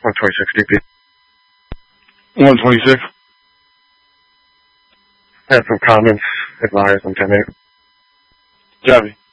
126 DP. 126. I have some comments advised on 10-8. Copy.